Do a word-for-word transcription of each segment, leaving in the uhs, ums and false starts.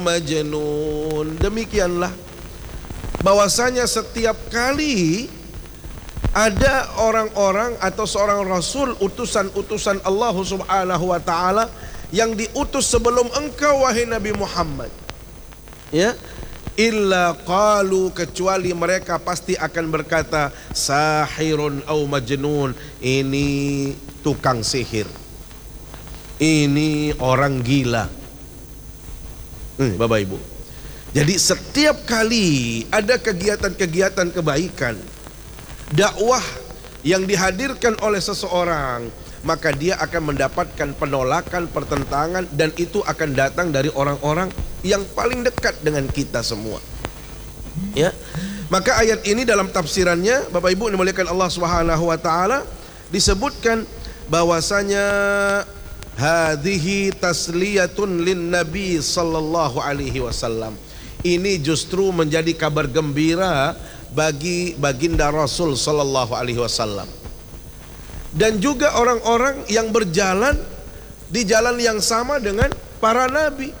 majnun. Demikianlah bahwasanya setiap kali ada orang-orang atau seorang rasul, utusan-utusan Allah Subhanahu wa taala yang diutus sebelum engkau wahai Nabi Muhammad, ya, illa qalu, kecuali mereka pasti akan berkata sahirun au majnun, ini tukang sihir, ini orang gila. Hmm, Bapak Ibu, jadi setiap kali ada kegiatan-kegiatan kebaikan, dakwah yang dihadirkan oleh seseorang, maka dia akan mendapatkan penolakan, pertentangan, dan itu akan datang dari orang-orang yang paling dekat dengan kita semua. Ya, maka ayat ini dalam tafsirannya, Bapak Ibu dimuliakan Allah Subhanahu wa taala, disebutkan bahwasanya hadhihi tasliyatun lin nabi sallallahu alaihi wasallam. Ini justru menjadi kabar gembira bagi baginda Rasul sallallahu alaihi wasallam, dan juga orang-orang yang berjalan di jalan yang sama dengan para nabi.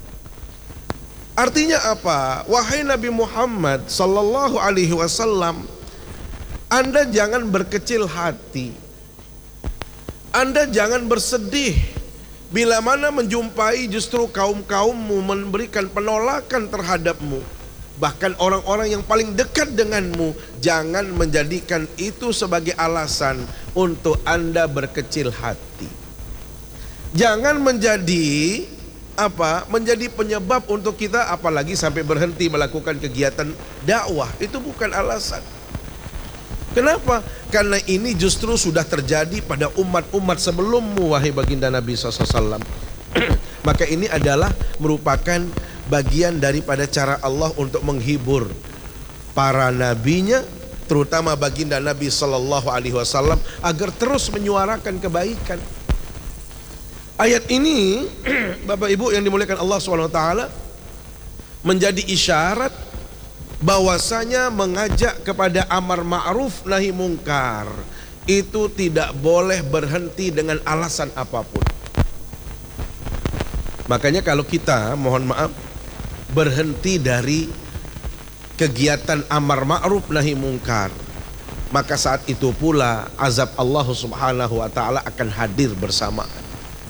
Artinya apa? Wahai Nabi Muhammad sallallahu alaihi wasallam, Anda jangan berkecil hati, Anda jangan bersedih bila mana menjumpai justru kaum-kaummu memberikan penolakan terhadapmu. Bahkan orang-orang yang paling dekat denganmu, jangan menjadikan itu sebagai alasan untuk Anda berkecil hati. Jangan menjadi apa? Menjadi penyebab untuk kita apalagi sampai berhenti melakukan kegiatan dakwah. Itu bukan alasan. Kenapa? Karena ini justru sudah terjadi pada umat-umat sebelummu wahai baginda Nabi sallallahu alaihi wasallam. Maka ini adalah merupakan bagian daripada cara Allah untuk menghibur para nabinya, terutama baginda Nabi sallallahu alaihi wasallam, agar terus menyuarakan kebaikan. Ayat ini Bapak Ibu yang dimuliakan Allah subhanahu wa taala menjadi isyarat bahwasanya mengajak kepada amar ma'ruf nahi mungkar itu tidak boleh berhenti dengan alasan apapun. Makanya kalau kita, mohon maaf, berhenti dari kegiatan amar ma'ruf nahi mungkar, maka saat itu pula azab Allah subhanahu wa ta'ala akan hadir bersamaan.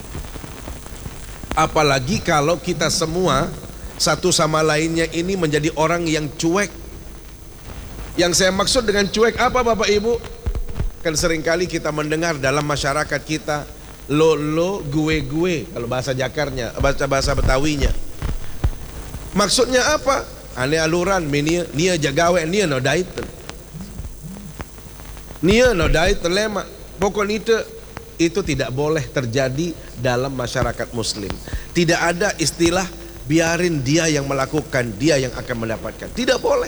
Apalagi kalau kita semua satu sama lainnya ini menjadi orang yang cuek. Yang saya maksud dengan cuek apa Bapak Ibu? Kan seringkali kita mendengar dalam masyarakat kita, lo lo gue gue, kalau bahasa Jakarnya, bahasa bahasa Betawinya. Maksudnya apa? Ane aluran nia nia jagawe nia no dait. Nia no dait lema. Pokoknya itu itu tidak boleh terjadi dalam masyarakat muslim. Tidak ada istilah biarin dia yang melakukan, dia yang akan mendapatkan. Tidak boleh.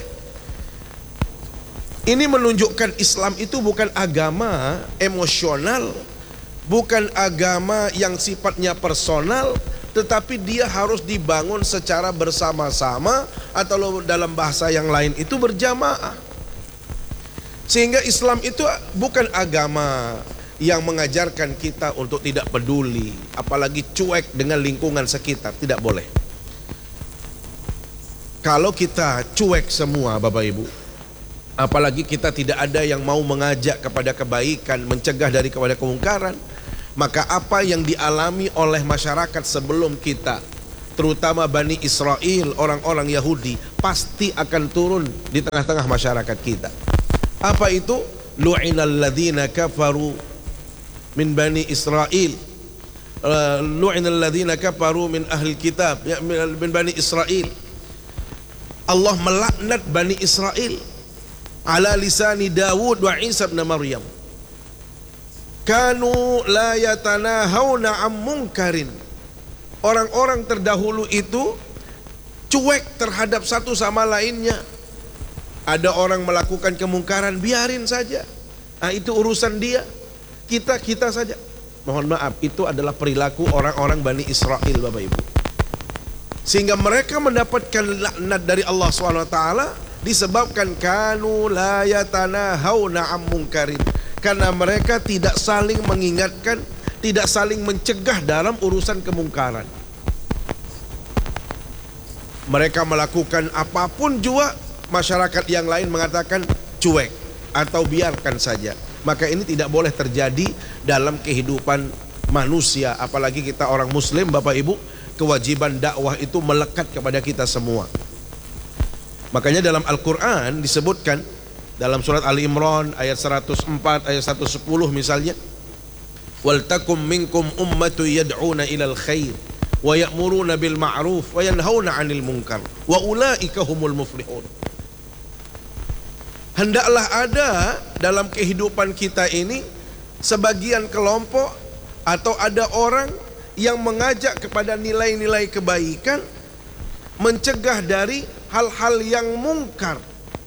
Ini menunjukkan Islam itu bukan agama emosional, bukan agama yang sifatnya personal, tetapi dia harus dibangun secara bersama-sama, atau dalam bahasa yang lain itu berjamaah. Sehingga Islam itu bukan agama yang mengajarkan kita untuk tidak peduli, apalagi cuek dengan lingkungan sekitar. Tidak boleh. Kalau kita cuek semua Bapak Ibu, apalagi kita tidak ada yang mau mengajak kepada kebaikan, mencegah dari kepada kemungkaran, maka apa yang dialami oleh masyarakat sebelum kita, terutama Bani Israel, orang-orang Yahudi, pasti akan turun di tengah-tengah masyarakat kita. Apa itu? Lu'inal ladzina kafaru min Bani Israel, uh, lu'inal ladzina kafaru min ahli kitab, ya, min Bani Israel. Allah melaknat Bani Israel ala lisani Dawud wa Isa bin Maryam. Kanu la yatanahawna am munkarin. Orang-orang terdahulu itu cuek terhadap satu sama lainnya. Ada orang melakukan kemungkaran, biarin saja. Nah, itu urusan dia. Kita kita saja. Mohon maaf, itu adalah perilaku orang-orang Bani Israel Bapak Ibu. Sehingga mereka mendapatkan laknat dari Allah subhanahu wa taala disebabkan kanu la yatanahawna am munkarin. Karena mereka tidak saling mengingatkan, tidak saling mencegah dalam urusan kemungkaran. Mereka melakukan apapun juga, masyarakat yang lain mengatakan cuek atau biarkan saja. Maka ini tidak boleh terjadi dalam kehidupan manusia, apalagi kita orang muslim. Bapak Ibu, kewajiban dakwah itu melekat kepada kita semua. Makanya dalam Al-Quran disebutkan dalam surat Ali Imran ayat seratus empat, ayat seratus sepuluh misalnya, wal takum minkum ummatu yad'una ilal khair wa ya'muruna bil ma'ruf wa yanhauna 'anil munkar wa ulaika humul muflihun. Hendaklah ada dalam kehidupan kita ini sebagian kelompok atau ada orang yang mengajak kepada nilai-nilai kebaikan, mencegah dari hal-hal yang mungkar.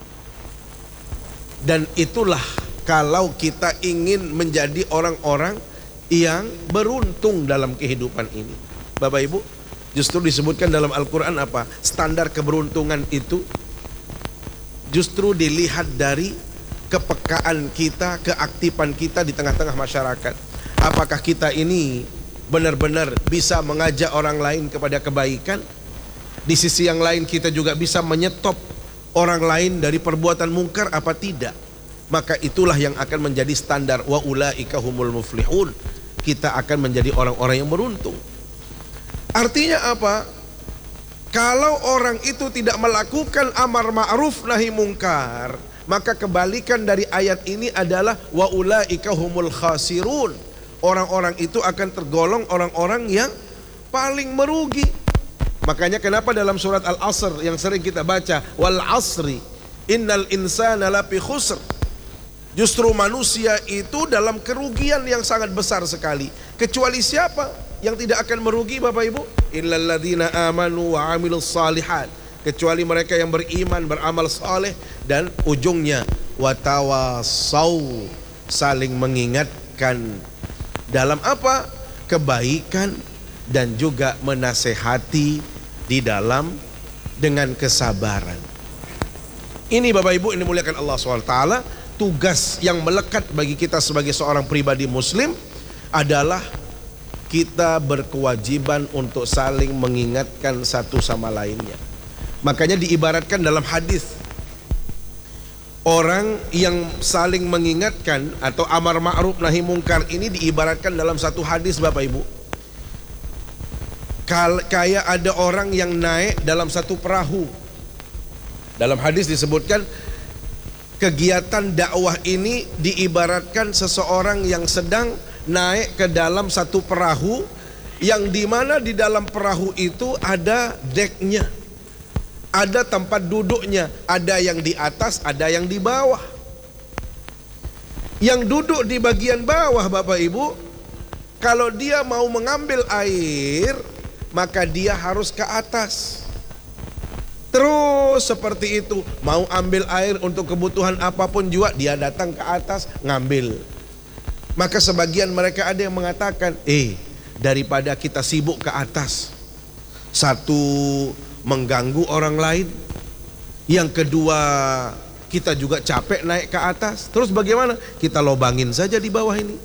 Dan itulah kalau kita ingin menjadi orang-orang yang beruntung dalam kehidupan ini. Bapak Ibu, justru disebutkan dalam Al-Quran apa? Standar keberuntungan itu justru dilihat dari kepekaan kita, keaktifan kita di tengah-tengah masyarakat. Apakah kita ini benar-benar bisa mengajak orang lain kepada kebaikan? Di sisi yang lain kita juga bisa menyetop orang lain dari perbuatan mungkar apa tidak? Maka itulah yang akan menjadi standar wa ulaika humul muflihun. Kita akan menjadi orang-orang yang beruntung. Artinya apa? Kalau orang itu tidak melakukan amar ma'ruf nahi mungkar, maka kebalikan dari ayat ini adalah wa ulaika humul khasirun. Orang-orang itu akan tergolong orang-orang yang paling merugi. Makanya kenapa dalam surat Al-Asr yang sering kita baca, wal asri innal insana lafi khusr, justru manusia itu dalam kerugian yang sangat besar sekali. Kecuali siapa yang tidak akan merugi, Bapak Ibu? Illal ladzina amanu wa amilus salihat, kecuali mereka yang beriman, beramal saleh, dan ujungnya watawasau, saling mengingatkan dalam apa? Kebaikan, dan juga menasehati di dalam dengan kesabaran. Ini Bapak Ibu, ini muliakan Allah subhanahu wa taala. Tugas yang melekat bagi kita sebagai seorang pribadi muslim adalah kita berkewajiban untuk saling mengingatkan satu sama lainnya. Makanya diibaratkan dalam hadis, orang yang saling mengingatkan atau amar ma'ruf nahi mungkar ini diibaratkan dalam satu hadis, Bapak Ibu, kayak ada orang yang naik dalam satu perahu. Dalam hadis disebutkan kegiatan dakwah ini diibaratkan seseorang yang sedang naik ke dalam satu perahu, yang dimana di dalam perahu itu ada deknya, ada tempat duduknya, ada yang di atas, ada yang di bawah. Yang duduk di bagian bawah, Bapak Ibu, kalau dia mau mengambil air, maka dia harus ke atas. Terus seperti itu, mau ambil air untuk kebutuhan apapun juga, dia datang ke atas ngambil. Maka sebagian mereka ada yang mengatakan, eh daripada kita sibuk ke atas, satu mengganggu orang lain, yang kedua kita juga capek naik ke atas, terus bagaimana? Kita lobangin saja di bawah ini,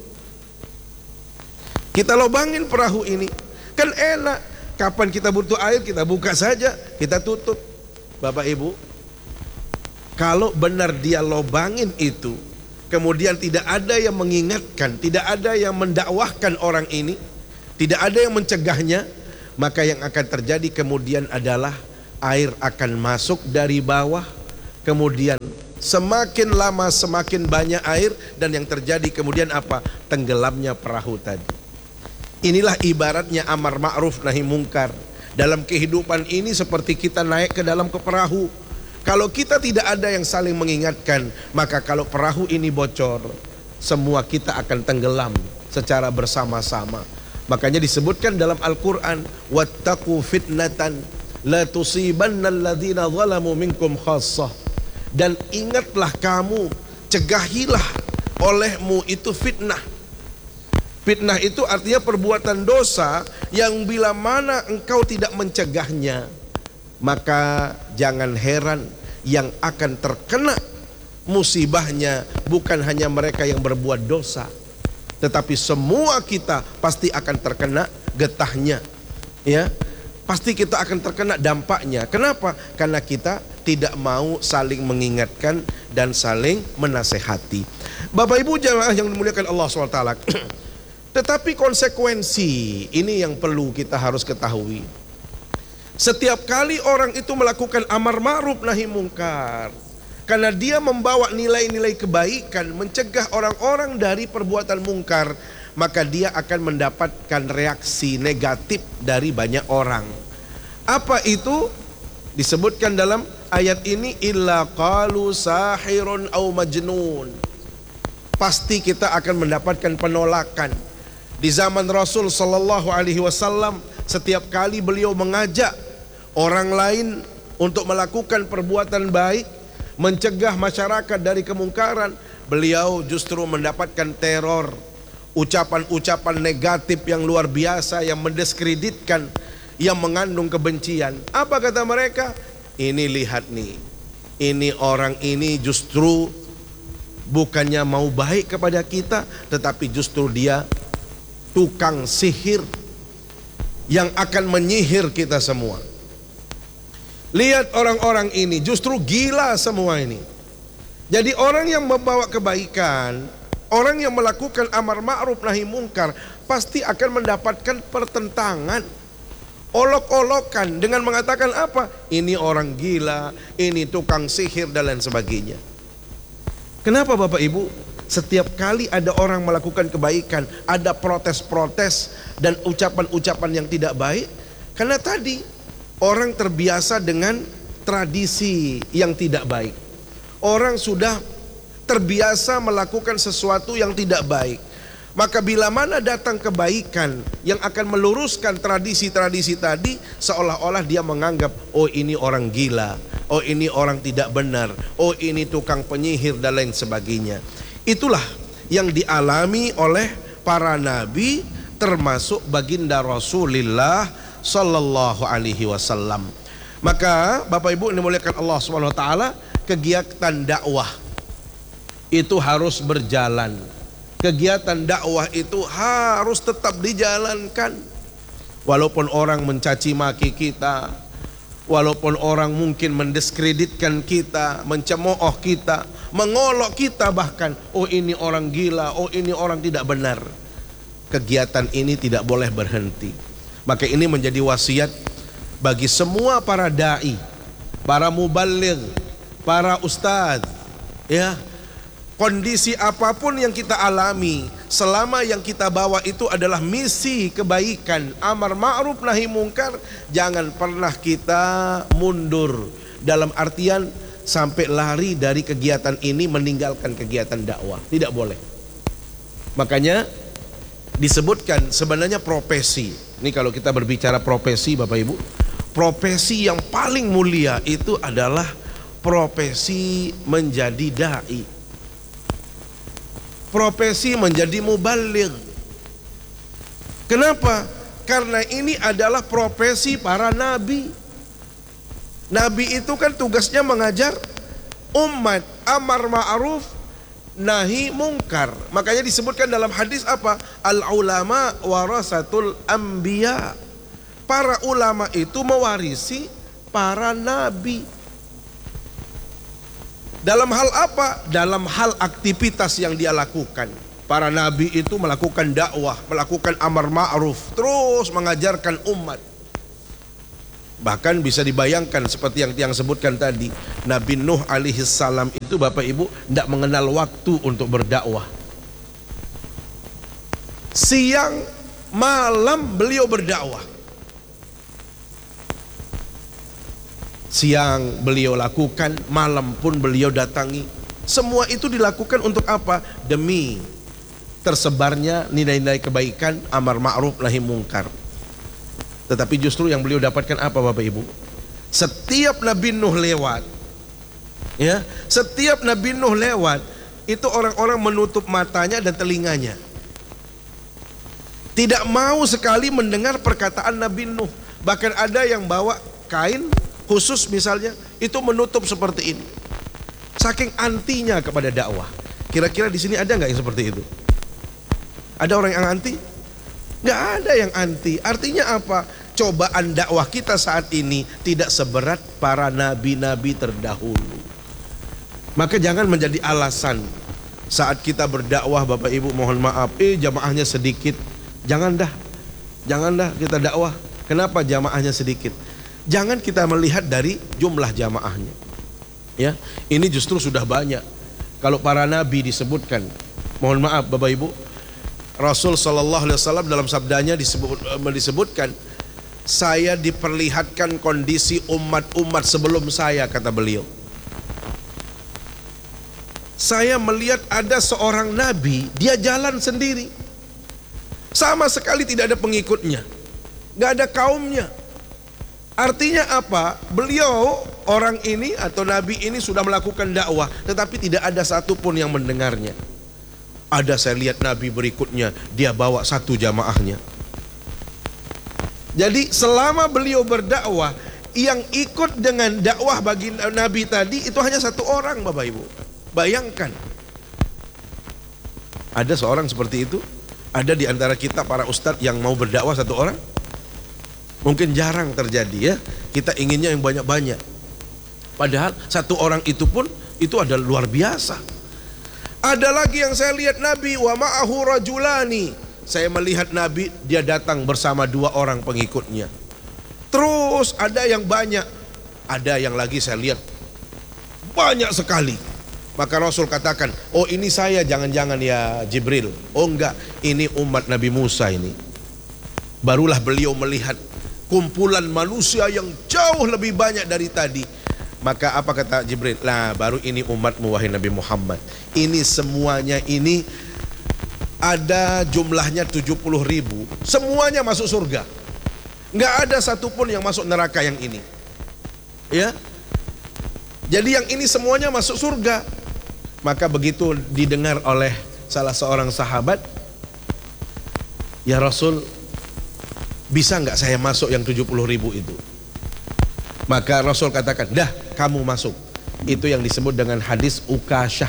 kita lobangin perahu ini, kan enak. Kapan kita butuh air, kita buka saja, kita tutup. Bapak Ibu, kalau benar dia lobangin itu, kemudian tidak ada yang mengingatkan, tidak ada yang mendakwahkan orang ini, tidak ada yang mencegahnya, maka yang akan terjadi kemudian adalah air akan masuk dari bawah, kemudian semakin lama semakin banyak air, dan yang terjadi kemudian apa? Tenggelamnya perahu tadi. Inilah ibaratnya amar ma'ruf nahi mungkar. Dalam kehidupan ini seperti kita naik ke dalam ke perahu. Kalau kita tidak ada yang saling mengingatkan, maka kalau perahu ini bocor, semua kita akan tenggelam secara bersama-sama. Makanya disebutkan dalam Al-Quran, wattaqu fitnatan la tusibanna alladzina zalamu minkum khassah. Dan ingatlah kamu, cegahilah olehmu itu fitnah. Fitnah itu artinya perbuatan dosa yang bila mana engkau tidak mencegahnya, maka jangan heran yang akan terkena musibahnya bukan hanya mereka yang berbuat dosa, tetapi semua kita pasti akan terkena getahnya. Ya, pasti kita akan terkena dampaknya. Kenapa? Karena kita tidak mau saling mengingatkan dan saling menasehati. Bapak Ibu jamaah yang dimuliakan Allah subhanahu wa taala. Tetapi konsekuensi ini yang perlu kita harus ketahui. Setiap kali orang itu melakukan amar ma'ruf nahi mungkar, karena dia membawa nilai-nilai kebaikan, mencegah orang-orang dari perbuatan mungkar, maka dia akan mendapatkan reaksi negatif dari banyak orang. Apa itu? Disebutkan dalam ayat ini, illa qalu sahirun au majnun. Pasti kita akan mendapatkan penolakan. Di zaman Rasul sallallahu alaihi wasallam, setiap kali beliau mengajak orang lain untuk melakukan perbuatan baik, mencegah masyarakat dari kemungkaran, beliau justru mendapatkan teror, ucapan-ucapan negatif yang luar biasa, yang mendiskreditkan, yang mengandung kebencian. Apa kata mereka? Ini lihat nih, ini orang ini justru bukannya mau baik kepada kita, tetapi justru dia tukang sihir yang akan menyihir kita semua. Lihat orang-orang ini justru gila semua ini. Jadi orang yang membawa kebaikan, orang yang melakukan amar ma'ruf nahi mungkar, pasti akan mendapatkan pertentangan, olok-olokan dengan mengatakan apa? Ini orang gila, ini tukang sihir dan lain sebagainya. Kenapa Bapak Ibu? Setiap kali ada orang melakukan kebaikan, ada protes-protes dan ucapan-ucapan yang tidak baik, karena tadi orang terbiasa dengan tradisi yang tidak baik. Orang sudah terbiasa melakukan sesuatu yang tidak baik. Maka bila mana datang kebaikan yang akan meluruskan tradisi-tradisi tadi, seolah-olah dia menganggap, oh ini orang gila, oh ini orang tidak benar, oh ini tukang penyihir dan lain sebagainya. Itulah yang dialami oleh para nabi, termasuk baginda Rasulullah sallallahu alaihi wasallam. Maka Bapak Ibu yang dimuliakan Allah Subhanahu wa taala, kegiatan dakwah itu harus berjalan. Kegiatan dakwah itu harus tetap dijalankan. Walaupun orang mencaci maki kita, walaupun orang mungkin mendiskreditkan kita, mencemooh kita, mengolok kita bahkan, oh ini orang gila, oh ini orang tidak benar. Kegiatan ini tidak boleh berhenti. Maka ini menjadi wasiat bagi semua para dai, para muballigh, para ustadz, ya. Kondisi apapun yang kita alami, selama yang kita bawa itu adalah misi kebaikan, amar ma'ruf nahi mungkar, jangan pernah kita mundur. Dalam artian sampai lari dari kegiatan ini, meninggalkan kegiatan dakwah, tidak boleh. Makanya disebutkan sebenarnya profesi. Ini kalau kita berbicara profesi Bapak Ibu, profesi yang paling mulia itu adalah profesi menjadi dai, profesi menjadi muballigh. Kenapa? Karena ini adalah profesi para nabi. Nabi itu kan tugasnya mengajar umat amar ma'ruf nahi mungkar. Makanya disebutkan dalam hadis apa? Al ulama warasatul anbiya. Para ulama itu mewarisi para nabi. Dalam hal apa? Dalam hal aktivitas yang dia lakukan. Para nabi itu melakukan dakwah, melakukan amar ma'ruf, terus mengajarkan umat. Bahkan bisa dibayangkan seperti yang yang sebutkan tadi, Nabi Nuh alaihi salam itu Bapak Ibu tidak mengenal waktu untuk berdakwah. Siang malam beliau berdakwah. Siang beliau lakukan, malam pun beliau datangi. Semua itu dilakukan untuk apa? Demi tersebarnya nilai-nilai kebaikan, amar ma'ruf nahi mungkar. Tetapi justru yang beliau dapatkan apa Bapak Ibu? Setiap Nabi Nuh lewat, ya, setiap Nabi Nuh lewat, itu orang-orang menutup matanya dan telinganya. Tidak mau sekali mendengar perkataan Nabi Nuh. Bahkan ada yang bawa kain khusus misalnya, itu menutup seperti ini. Saking antinya kepada dakwah. Kira-kira di sini ada nggak yang seperti itu? Ada orang yang anti? Nggak ada yang anti. Artinya apa? cobaan dakwah kita saat ini tidak seberat para nabi-nabi terdahulu. Maka jangan menjadi alasan saat kita berdakwah, Bapak Ibu mohon maaf, eh jamaahnya sedikit. Jangan dah, jangan dah kita dakwah. Kenapa jamaahnya sedikit? Jangan kita melihat dari jumlah jamaahnya. Ya, ini justru sudah banyak. Kalau para nabi disebutkan, mohon maaf Bapak Ibu, Rasul Shallallahu Alaihi Wasallam dalam sabdanya disebut, disebutkan, saya diperlihatkan kondisi umat-umat sebelum saya, kata beliau. Saya melihat ada seorang nabi, dia jalan sendiri, sama sekali tidak ada pengikutnya, nggak ada kaumnya. Artinya apa? Beliau, orang ini atau nabi ini sudah melakukan dakwah, tetapi tidak ada satupun yang mendengarnya. Ada saya lihat nabi berikutnya, dia bawa satu jamaahnya. Jadi selama beliau berdakwah, yang ikut dengan dakwah bagi nabi tadi itu hanya satu orang, Bapak Ibu. Bayangkan, ada seorang seperti itu? Ada di antara kita para ustadz yang mau berdakwah satu orang? Mungkin jarang terjadi ya. Kita inginnya yang banyak-banyak. Padahal satu orang itu pun itu adalah luar biasa. Ada lagi yang saya lihat nabi wa ma'ahu rajulani. Saya melihat nabi, dia datang bersama dua orang pengikutnya. Terus ada yang banyak. Ada yang lagi saya lihat banyak sekali. Maka Rasul katakan, oh ini saya, jangan-jangan ya Jibril. Oh enggak, ini umat Nabi Musa ini. Barulah beliau melihat kumpulan manusia yang jauh lebih banyak dari tadi. Maka apa kata Jibril? Nah, baru ini umatmu wahai Nabi Muhammad. Ini semuanya ini ada jumlahnya tujuh puluh ribu. Semuanya masuk surga. Nggak ada satupun yang masuk neraka yang ini. Ya. Jadi yang ini semuanya masuk surga. Maka begitu didengar oleh salah seorang sahabat, ya Rasul, bisa nggak saya masuk yang tujuh puluh ribu itu? Maka Rasul katakan, dah kamu masuk. Itu yang disebut dengan hadis Ukasyah.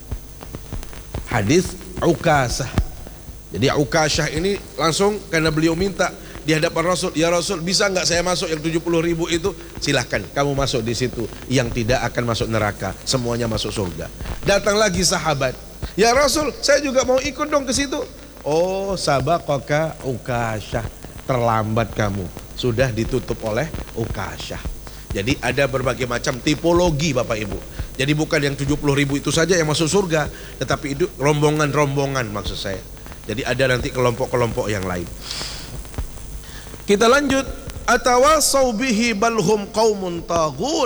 Hadis Ukasyah. Jadi Ukasyah ini langsung karena beliau minta di hadapan Rasul, ya Rasul, bisa nggak saya masuk yang tujuh puluh ribu itu? Silahkan, kamu masuk di situ. Yang tidak akan masuk neraka, semuanya masuk surga. Datang lagi sahabat, ya Rasul, saya juga mau ikut dong ke situ. Oh, sabaqaka Ukasyah, terlambat kamu, sudah ditutup oleh Ukasyah. Jadi ada berbagai macam tipologi Bapak Ibu. Jadi bukan yang tujuh puluh ribu itu saja yang masuk surga, tetapi itu rombongan-rombongan maksud saya. Jadi ada nanti kelompok-kelompok yang lain. Kita lanjut, atawasau bihi balhum qaumun taghun.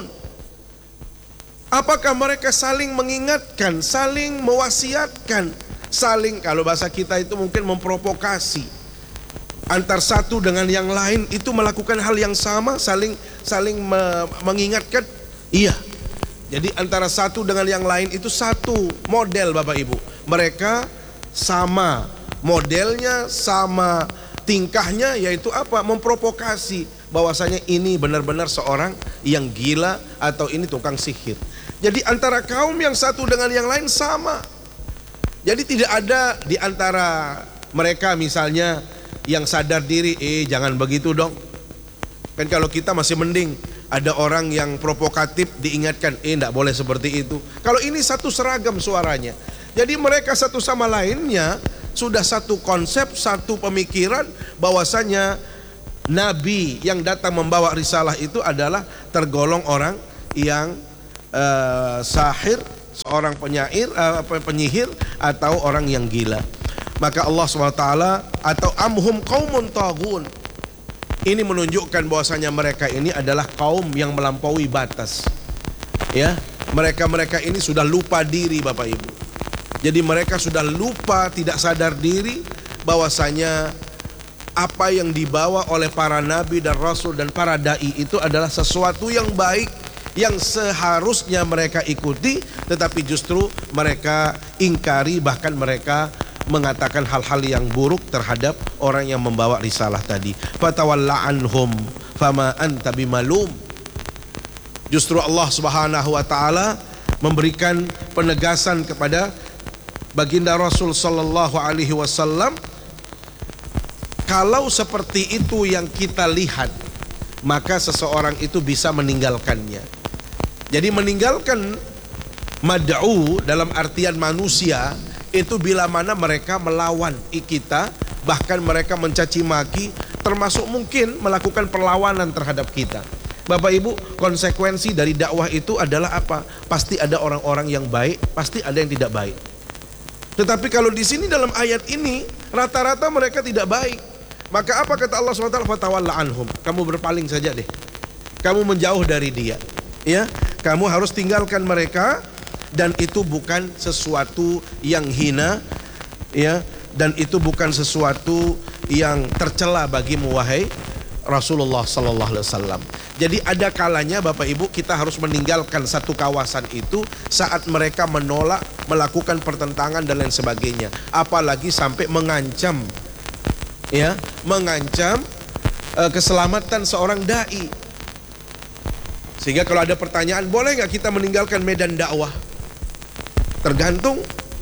Apakah mereka saling mengingatkan, saling mewasiatkan, saling, kalau bahasa kita itu mungkin memprovokasi antar satu dengan yang lain itu melakukan hal yang sama, saling saling me mengingatkan. Iya. Jadi antara satu dengan yang lain itu satu model Bapak Ibu. Mereka sama modelnya, sama tingkahnya, yaitu apa? Memprovokasi bahwasanya ini benar-benar seorang yang gila atau ini tukang sihir. Jadi antara kaum yang satu dengan yang lain sama. Jadi tidak ada di antara mereka misalnya yang sadar diri, eh jangan begitu dong. Kan kalau kita masih mending, ada orang yang provokatif diingatkan, eh enggak boleh seperti itu. Kalau ini satu seragam suaranya. Jadi mereka satu sama lainnya sudah satu konsep, satu pemikiran bahwasanya Nabi yang datang membawa risalah itu adalah tergolong orang yang uh, sahir, seorang penyair, uh, penyihir, atau orang yang gila. Maka Allah subhanahu wa taala, atau amhum qaumun taghun, ini menunjukkan bahwasanya mereka ini adalah kaum yang melampaui batas. Ya, mereka-mereka ini sudah lupa diri Bapak Ibu. Jadi mereka sudah lupa, tidak sadar diri bahwasanya apa yang dibawa oleh para nabi dan rasul dan para dai itu adalah sesuatu yang baik, yang seharusnya mereka ikuti, tetapi justru mereka ingkari, bahkan mereka mengatakan hal-hal yang buruk terhadap orang yang membawa risalah tadi. Fatawalla anhum fama anta bimalum. Justru Allah Subhanahu wa taala memberikan penegasan kepada baginda Rasul sallallahu alaihi wasallam Kalau seperti itu yang kita lihat, maka seseorang itu bisa meninggalkannya. Jadi meninggalkan mad'u dalam artian manusia itu bila mana mereka melawan kita, bahkan mereka mencaci maki, termasuk mungkin melakukan perlawanan terhadap kita. Bapak Ibu, konsekuensi dari dakwah itu adalah apa? Pasti ada orang-orang yang baik, pasti ada yang tidak baik. Tetapi kalau di sini dalam ayat ini rata-rata mereka tidak baik. Maka apa kata Allah subhanahu wa taala? Fatawalla anhum. Kamu berpaling saja deh. Kamu menjauh dari dia. Ya, kamu harus tinggalkan mereka, dan itu bukan sesuatu yang hina, ya, dan itu bukan sesuatu yang tercela bagimu wahai Rasulullah sallallahu alaihi wasallam. Jadi ada kalanya Bapak Ibu kita harus meninggalkan satu kawasan itu saat mereka menolak, melakukan pertentangan dan lain sebagainya. Apalagi sampai mengancam, ya, mengancam uh, keselamatan seorang dai. Sehingga kalau ada pertanyaan, boleh nggak kita meninggalkan medan dakwah? Tergantung.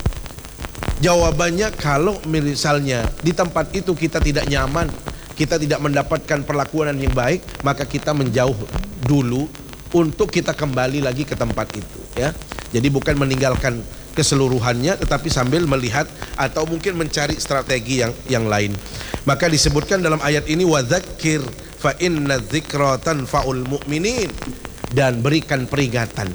Jawabannya, kalau misalnya di tempat itu kita tidak nyaman, kita tidak mendapatkan perlakuan yang baik, maka kita menjauh dulu untuk kita kembali lagi ke tempat itu, ya. Jadi bukan meninggalkan keseluruhannya, tetapi sambil melihat atau mungkin mencari strategi yang yang lain. Maka disebutkan dalam ayat ini, wadzakir fa inna dzikra tanfa'ul mu'minin, dan berikan peringatan,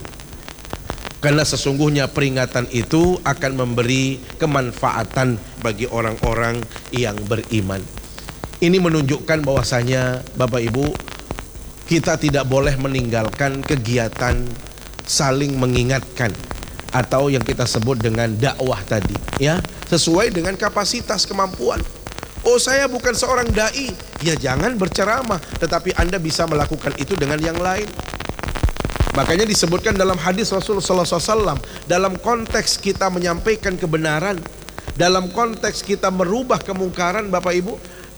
karena sesungguhnya peringatan itu akan memberi kemanfaatan bagi orang-orang yang beriman. Ini menunjukkan bahwasanya Bapak Ibu, kita tidak boleh meninggalkan kegiatan saling mengingatkan atau yang kita sebut dengan dakwah tadi, ya, sesuai dengan kapasitas kemampuan. Oh, saya bukan seorang dai, ya jangan berceramah, tetapi Anda bisa melakukan itu dengan yang lain. Makanya disebutkan dalam hadis Rasulullah sallallahu alaihi wasallam, dalam konteks kita menyampaikan kebenaran, dalam konteks kita merubah kemungkaran, Bapak Ibu,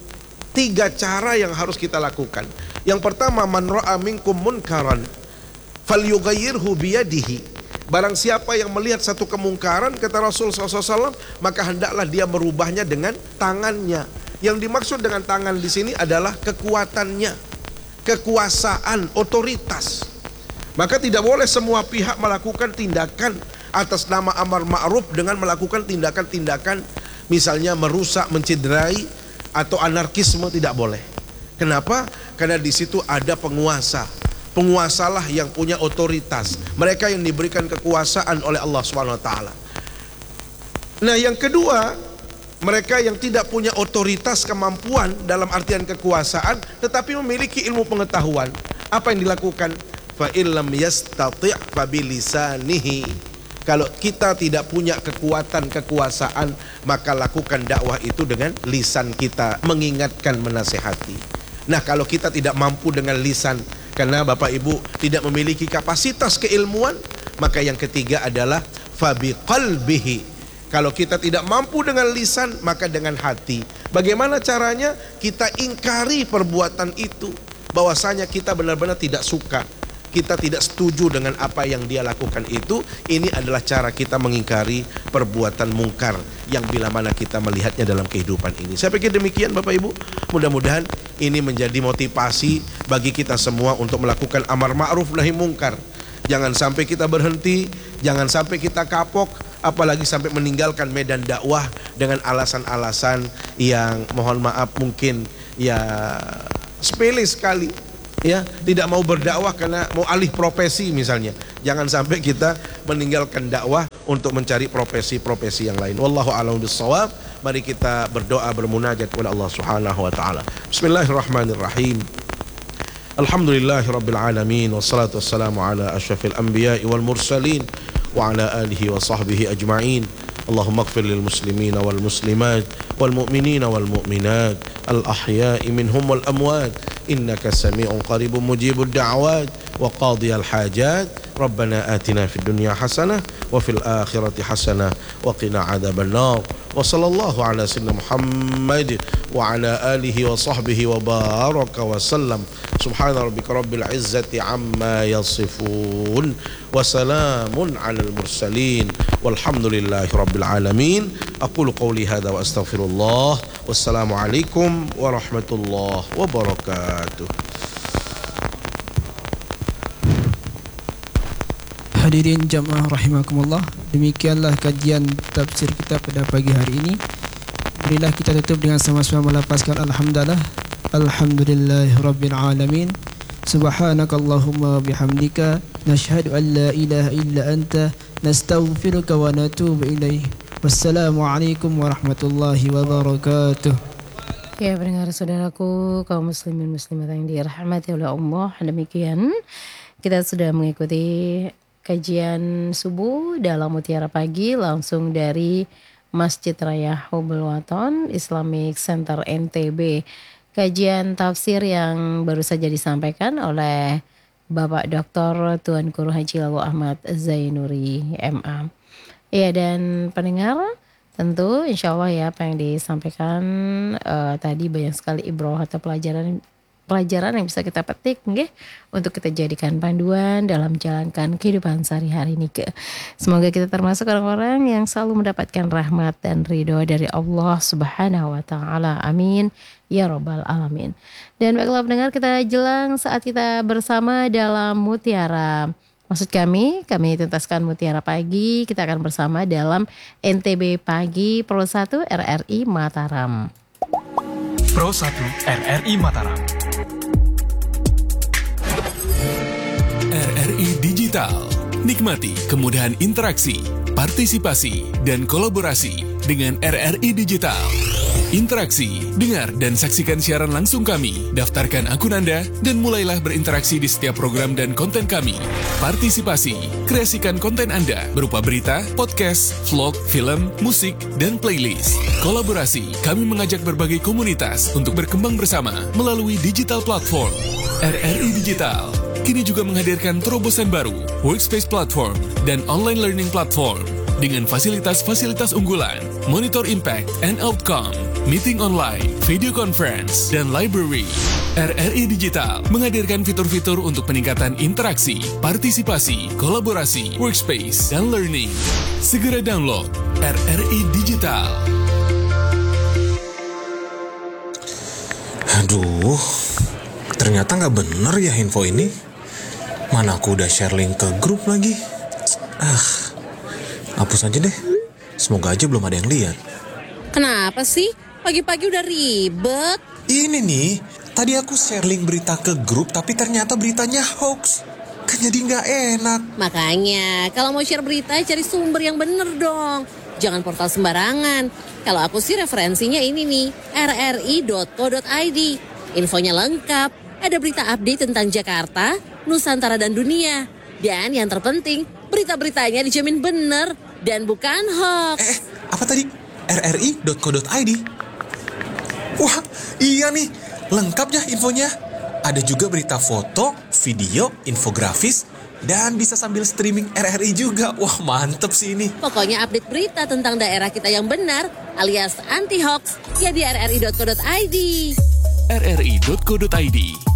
tiga cara yang harus kita lakukan. Yang pertama, man ra'a minkum munkaran falyughayyirhu biyadihi. Barang siapa yang melihat satu kemungkaran, kata Rasul sallallahu alaihi wasallam, maka hendaklah dia merubahnya dengan tangannya. Yang dimaksud dengan tangan di sini adalah kekuatannya, kekuasaan, otoritas. Maka tidak boleh semua pihak melakukan tindakan atas nama amar ma'ruf dengan melakukan tindakan-tindakan misalnya merusak, mencederai atau anarkisme, tidak boleh. Kenapa? Karena di situ ada penguasa. Penguasalah yang punya otoritas. Mereka yang diberikan kekuasaan oleh Allah subhanahu wa taala. Nah, yang kedua, mereka yang tidak punya otoritas, kemampuan dalam artian kekuasaan, tetapi memiliki ilmu pengetahuan. Apa yang dilakukan? Fa illam yastati' fa bilisanihi. Kalau kita tidak punya kekuatan, kekuasaan, maka lakukan dakwah itu dengan lisan kita, mengingatkan, menasehati. Nah, kalau kita tidak mampu dengan lisan, karena Bapak Ibu tidak memiliki kapasitas keilmuan, maka yang ketiga adalah fa biqalbihi. Kalau kita tidak mampu dengan lisan, maka dengan hati. Bagaimana caranya? Kita ingkari perbuatan itu, bahwasanya kita benar-benar tidak suka, kita tidak setuju dengan apa yang dia lakukan itu. Ini adalah cara kita mengingkari perbuatan mungkar yang bila mana kita melihatnya dalam kehidupan ini. Saya pikir demikian Bapak Ibu. Mudah-mudahan ini menjadi motivasi bagi kita semua untuk melakukan amar ma'ruf nahi mungkar. Jangan sampai kita berhenti, jangan sampai kita kapok, apalagi sampai meninggalkan medan dakwah dengan alasan-alasan yang mohon maaf mungkin ya sepele sekali. Ya, tidak mau berdakwah karena mau alih profesi misalnya. Jangan sampai kita meninggalkan dakwah untuk mencari profesi-profesi yang lain. Wallahu a'lam bissawab. Mari kita berdoa, bermunajat kepada Allah Subhanahu wa taala. Bismillahirrahmanirrahim. Alhamdulillahirabbil alamin, wassalatu wassalamu ala asyrafil anbiya'i wal mursalin wa ala alihi wa sahbihi ajma'in. Allahumma ighfir lil muslimina wal muslimat wal mu'minina wal mu'minat al ahya'i minhum wal amwat innaka sami'un qaribun mujibud da'awat wa qadiyal hajat. Rabbana atina fid dunya hasanah wa fil akhirati hasanah wa qina adzaban nar. Wa sallallahu ala sayyidina Muhammad wa ala alihi wa sahbihi wa baraka wa sallam. Subhana rabbika rabbil izzati amma yasifun wa salamun alal mursalin walhamdulillahi rabbil alamin. Aqulu qawli hadza wa astaghfirullah. Wassalamu alaikum warahmatullahi wabarakatuh. Hadirin jamaah rahimakumullah, demikianlah kajian tafsir kita pada pagi hari ini. Marilah kita tutup dengan sama-sama melafazkan alhamdulillah. Alhamdulillahirabbil alamin. Subhanakallahumma bihamdika nashhadu an la ilaha illa anta nastaghfiruka wa natubu ilaih. Wassalamualaikum warahmatullahi wabarakatuh. Ya, pendengar saudaraku, kaum muslimin muslimat yang dirahmati oleh Allah, demikian kita sudah mengikuti kajian subuh dalam Mutiara Pagi langsung dari Masjid Raya Hubul Waton Islamic Center N T B. Kajian tafsir yang baru saja disampaikan oleh Bapak Doktor Tuan Guru Haji Lalu Ahmad Zainuri M A. Ya, dan pendengar, tentu insya Allah ya apa yang disampaikan uh, tadi banyak sekali ibrah atau pelajaran pelajaran yang bisa kita petik nggih, untuk kita jadikan panduan dalam menjalankan kehidupan sehari-hari ini ke. Semoga kita termasuk orang-orang yang selalu mendapatkan rahmat dan ridho dari Allah Subhanahu wa taala. Amin ya rabbal alamin. Dan baiklah pendengar, kita jelang saat kita bersama dalam Mutiara. Maksud kami, kami tuntaskan Mutiara Pagi, kita akan bersama dalam N T B Pagi Pro satu R R I Mataram. Pro satu R R I Mataram. R R I Digital. Nikmati kemudahan interaksi, partisipasi, dan kolaborasi dengan R R I Digital. Interaksi, dengar dan saksikan siaran langsung kami, daftarkan akun Anda, dan mulailah berinteraksi di setiap program dan konten kami. Partisipasi, kreasikan konten Anda berupa berita, podcast, vlog, film, musik, dan playlist. Kolaborasi, kami mengajak berbagai komunitas untuk berkembang bersama melalui digital platform. R R I Digital kini juga menghadirkan terobosan baru, workspace platform, dan online learning platform. Dengan fasilitas-fasilitas unggulan, monitor impact and outcome, meeting online, video conference, dan library. R R I Digital menghadirkan fitur-fitur untuk peningkatan interaksi, partisipasi, kolaborasi, workspace, dan learning. Segera download R R I Digital. Aduh, ternyata nggak bener ya info ini. Mana aku udah share link ke grup lagi. Ah, hapus aja deh. Semoga aja belum ada yang lihat. Kenapa sih? Pagi-pagi udah ribet. Ini nih, tadi aku share link berita ke grup, tapi ternyata beritanya hoax. Kan jadi nggak enak. Makanya, kalau mau share berita, cari sumber yang bener dong. Jangan portal sembarangan. Kalau aku sih referensinya ini nih, r r i dot co dot i d. Infonya lengkap. Ada berita update tentang Jakarta, Nusantara, dan dunia. Dan yang terpenting, berita-beritanya dijamin bener dan bukan hoax. Eh, apa tadi? r r i dot co dot i d. Wah, iya nih. Lengkap ya infonya. Ada juga berita foto, video, infografis, dan bisa sambil streaming R R I juga. Wah, mantep sih ini. Pokoknya update berita tentang daerah kita yang benar alias anti-hoax ya di r r i dot co dot i d. r r i dot co dot i d